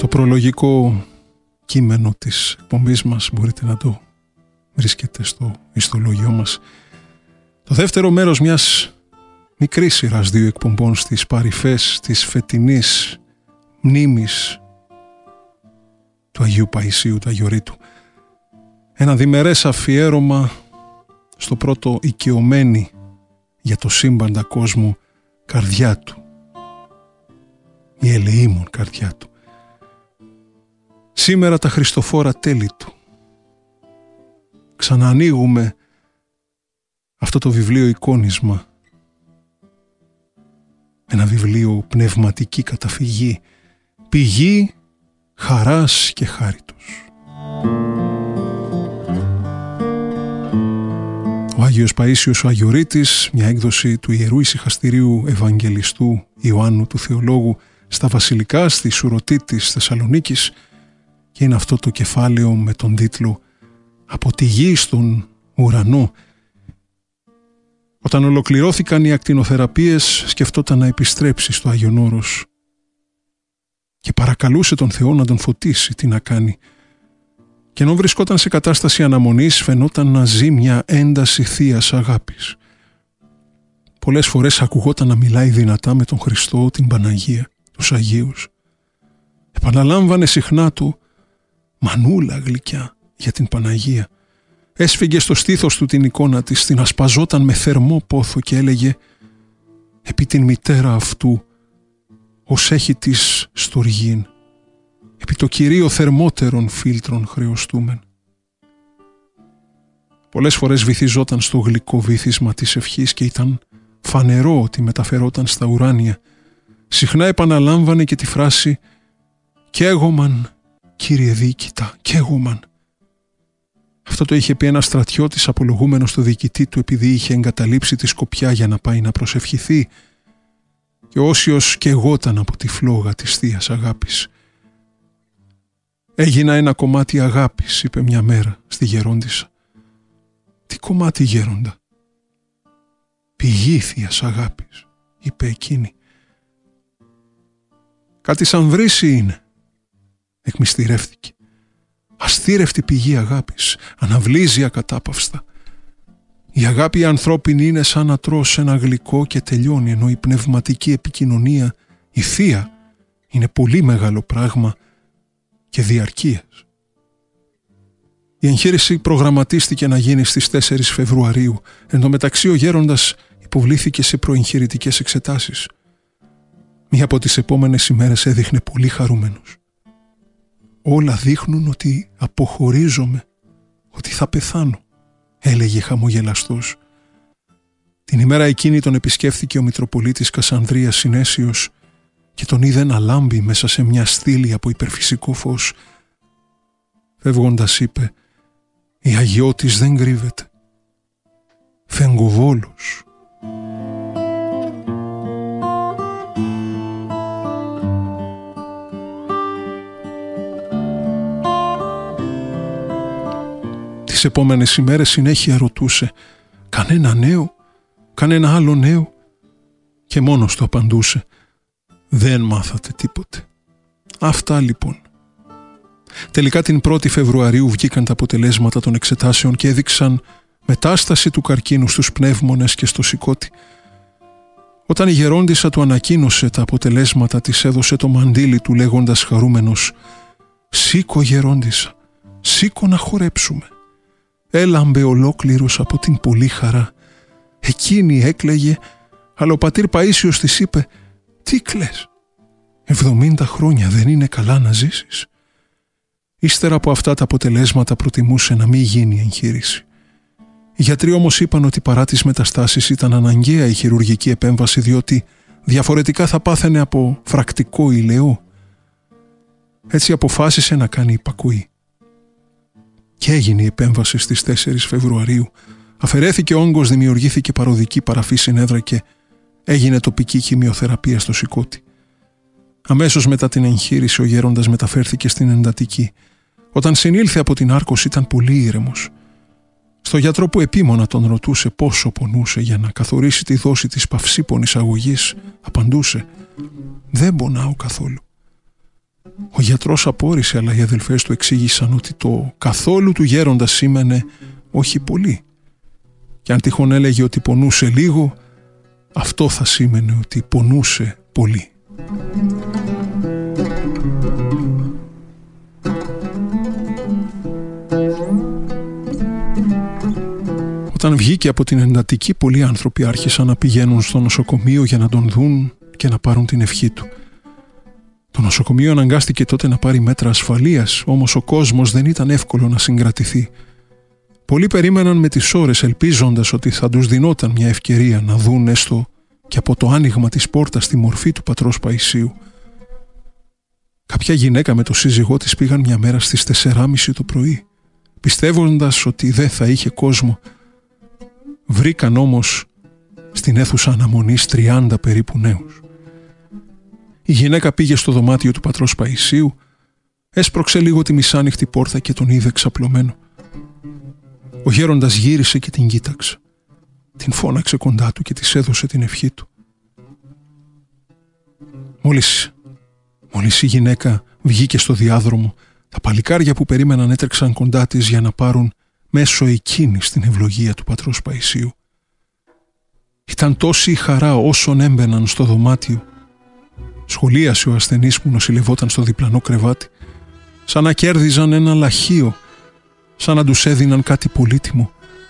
Το προλογικό κείμενο της εκπομπής μας μπορείτε να το βρίσκετε στο ιστολόγιο μας. Το δεύτερο μέρος μιας μικρής σειράς 2 εκπομπών στις παρυφές της φετινής μνήμης του Αγίου Παϊσίου του Αγιορείτου. Ένα διμερές αφιέρωμα στο πρώτο οικειωμένη για το σύμπαντα κόσμο καρδιά του, η ελεήμων καρδιά του. Σήμερα τα χριστοφόρα τέλη του. Ξαναανοίγουμε αυτό το βιβλίο εικόνισμα, ένα βιβλίο πνευματική καταφυγή, πηγή χαράς και χάριτος. Ο Άγιος Παΐσιος ο Αγιορείτης, μια έκδοση του Ιερού Ησυχαστηρίου Ευαγγελιστού Ιωάννου του Θεολόγου στα Βασιλικά, στη Σουρωτή της Θεσσαλονίκης, και είναι αυτό το κεφάλαιο με τον τίτλο «Από τη γη στον ουρανό». Όταν ολοκληρώθηκαν οι ακτινοθεραπείες, σκεφτόταν να επιστρέψει στο Άγιον Όρος και παρακαλούσε τον Θεό να τον φωτίσει τι να κάνει. Και ενώ βρισκόταν σε κατάσταση αναμονής, φαινόταν να ζει μια ένταση θείας αγάπης. Πολλές φορές ακουγόταν να μιλάει δυνατά με τον Χριστό, την Παναγία, τους Αγίους. Επαναλάμβανε συχνά του «Μανούλα γλυκιά» για την Παναγία. Έσφυγε στο στήθος του την εικόνα της, την ασπαζόταν με θερμό πόθο και έλεγε «Επί την μητέρα αυτού, ως έχει της στοργήν, επί το Κυρίο θερμότερον φίλτρων χρεωστούμεν». Πολλές φορές βυθιζόταν στο γλυκό βύθισμα της ευχής και ήταν φανερό ότι μεταφερόταν στα ουράνια. Συχνά επαναλάμβανε και τη φράση «Κι έγωμαν, Κύριε Διοικητά, κι έγωμαν». Αυτό το είχε πει ένας στρατιώτης απολογούμενος στο διοικητή του επειδή είχε εγκαταλείψει τη Σκοπιά για να πάει να προσευχηθεί, και ο Όσιος καιγόταν από τη φλόγα της θείας αγάπης. «Έγινα ένα κομμάτι αγάπης», είπε μια μέρα στη γερόντισσα. «Τι κομμάτι, γέροντα?» «Πηγή θείας αγάπης», είπε εκείνη. «Κάτι σαν βρύση είναι», εκμυστηρεύτηκε. «Αστήρευτη πηγή αγάπης, αναβλύζει ακατάπαυστα. Η αγάπη ανθρώπινη είναι σαν να τρως ένα γλυκό και τελειώνει, ενώ η πνευματική επικοινωνία, η θεία, είναι πολύ μεγάλο πράγμα και διαρκείας». Η εγχείρηση προγραμματίστηκε να γίνει στις 4 Φεβρουαρίου. Εν τω μεταξύ ο γέροντας υποβλήθηκε σε προεγχειρητικές εξετάσεις. Μία από τις επόμενες ημέρες έδειχνε πολύ χαρούμενος. «Όλα δείχνουν ότι αποχωρίζομαι, ότι θα πεθάνω», έλεγε χαμογελαστός. Την ημέρα εκείνη τον επισκέφθηκε ο Μητροπολίτης Κασανδρίας Συνέσιος και τον είδε να λάμπει μέσα σε μια στήλη από υπερφυσικό φως. Φεύγοντας είπε «Η αγιώτης δεν κρύβεται. Φεγγοβόλος». Τις επόμενες ημέρες συνέχεια ρωτούσε «Κανένα νέο, κανένα άλλο νέο?» και μόνος του απαντούσε «Δεν μάθατε τίποτε». Αυτά λοιπόν. Τελικά την 1η Φεβρουαρίου βγήκαν τα αποτελέσματα των εξετάσεων και έδειξαν μετάσταση του καρκίνου στους πνεύμονες και στο σηκώτη. Όταν η γερόντισσα του ανακοίνωσε τα αποτελέσματα, της έδωσε το μαντίλι του λέγοντας χαρούμενος «Σήκω, γερόντισσα, σήκω να χορέψουμε». Έλαμπε ολόκληρος από την πολύ χαρά. Εκείνη έκλαιγε, αλλά ο πατήρ Παΐσιος της είπε «Τι κλαις, 70 χρόνια δεν είναι καλά να ζήσεις?» Ύστερα από αυτά τα αποτελέσματα προτιμούσε να μην γίνει η εγχείρηση. Οι γιατροί όμως είπαν ότι παρά τις μεταστάσεις ήταν αναγκαία η χειρουργική επέμβαση, διότι διαφορετικά θα πάθαινε από φρακτικό ηλαιό. Έτσι αποφάσισε να κάνει υπακοή. Και έγινε η επέμβαση στις 4 Φεβρουαρίου. Αφαιρέθηκε όγκος, δημιουργήθηκε παροδική παραφή συνέδρα και έγινε τοπική χημειοθεραπεία στο σηκώτη. Αμέσως μετά την εγχείρηση ο γέροντας μεταφέρθηκε στην εντατική. Όταν συνήλθε από την άρκωση ήταν πολύ ήρεμος. Στο γιατρό που επίμονα τον ρωτούσε πόσο πονούσε για να καθορίσει τη δόση της παυσίπονης αγωγής, απαντούσε «Δεν πονάω καθόλου. Ο γιατρός απόρρισε, αλλά οι αδελφές του εξήγησαν ότι το καθόλου του γέροντα σήμαινε όχι πολύ. Και αν τυχόν έλεγε ότι πονούσε λίγο, αυτό θα σήμαινε ότι πονούσε πολύ. Όταν βγήκε από την εντατική, πολλοί άνθρωποι άρχισαν να πηγαίνουν στο νοσοκομείο για να τον δουν και να πάρουν την ευχή του. Το νοσοκομείο αναγκάστηκε τότε να πάρει μέτρα ασφαλείας, όμως ο κόσμος δεν ήταν εύκολο να συγκρατηθεί. Πολλοί περίμεναν με τις ώρες, ελπίζοντας ότι θα τους δινόταν μια ευκαιρία να δουν έστω και από το άνοιγμα της πόρτας τη μορφή του πατρός Παϊσίου. Κάποια γυναίκα με το σύζυγό της πήγαν μια μέρα στις 4:30 το πρωί, πιστεύοντας ότι δεν θα είχε κόσμο. Βρήκαν όμως στην αίθουσα αναμονής 30 περίπου νέους. Η γυναίκα πήγε στο δωμάτιο του πατρός Παϊσίου, έσπρωξε λίγο τη μισάνοιχτη πόρτα και τον είδε ξαπλωμένο. Ο γέροντας γύρισε και την κοίταξε. Την φώναξε κοντά του και της έδωσε την ευχή του. Μόλις η γυναίκα βγήκε στο διάδρομο, τα παλικάρια που περίμεναν έτρεξαν κοντά της για να πάρουν μέσω εκείνης την ευλογία του πατρός Παϊσίου. Ήταν τόση η χαρά όσων έμπαιναν στο δωμάτιο. Σχολίασε ο ασθενής που νοσηλευόταν στο διπλανό κρεβάτι, σαν να κέρδιζαν ένα λαχείο, σαν να τους έδιναν κάτι πολύτιμο.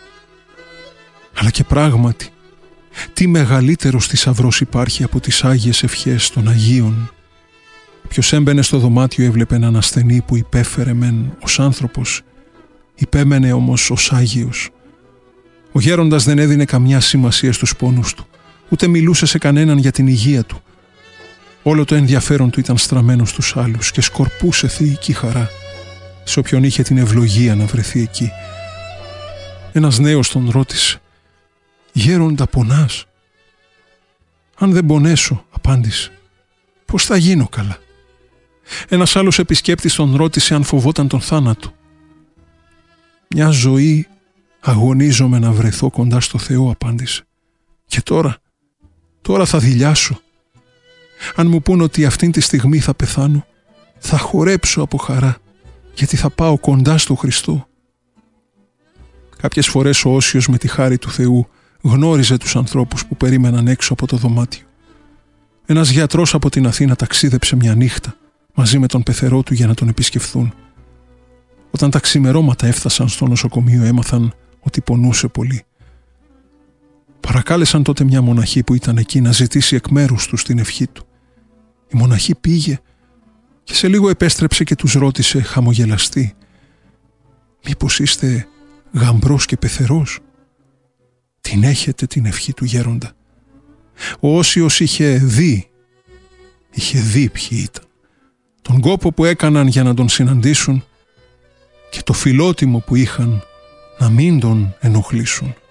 Αλλά και πράγματι, τι μεγαλύτερος θησαυρός υπάρχει από τις Άγιες Ευχές των Αγίων. Ποιος έμπαινε στο δωμάτιο έβλεπε έναν ασθενή που υπέφερε μεν ως άνθρωπος, υπέμενε όμως ως Άγιος. Ο γέροντας δεν έδινε καμιά σημασία στους πόνους του, ούτε μιλούσε σε κανέναν για την υγεία του. Όλο το ενδιαφέρον του ήταν στραμμένο στους άλλους και σκορπούσε θεϊκή χαρά σε όποιον είχε την ευλογία να βρεθεί εκεί. Ένας νέος τον ρώτησε «Γέροντα, πονάς?» «Αν δεν πονέσω», απάντησε, «πώς θα γίνω καλά?» Ένας άλλος επισκέπτης τον ρώτησε αν φοβόταν τον θάνατο. «Μια ζωή αγωνίζομαι να βρεθώ κοντά στο Θεό», απάντησε. «Και τώρα θα δειλιάσω. Αν μου πούν ότι αυτήν τη στιγμή θα πεθάνω, θα χορέψω από χαρά, γιατί θα πάω κοντά στο Χριστό». Κάποιες φορές ο Όσιος με τη χάρη του Θεού γνώριζε τους ανθρώπους που περίμεναν έξω από το δωμάτιο. Ένας γιατρός από την Αθήνα ταξίδεψε μια νύχτα μαζί με τον πεθερό του για να τον επισκεφθούν. Όταν τα ξημερώματα έφτασαν στο νοσοκομείο έμαθαν ότι πονούσε πολύ. Παρακάλεσαν τότε μια μοναχή που ήταν εκεί να ζητήσει εκ μέρους του την ευχή του. Η μοναχή πήγε και σε λίγο επέστρεψε και τους ρώτησε χαμογελαστή «Μήπως είστε γαμπρός και πεθερός?» «Την έχετε την ευχή του γέροντα». Ο Όσιος είχε δει ποιοι ήταν, τον κόπο που έκαναν για να τον συναντήσουν και το φιλότιμο που είχαν να μην τον ενοχλήσουν.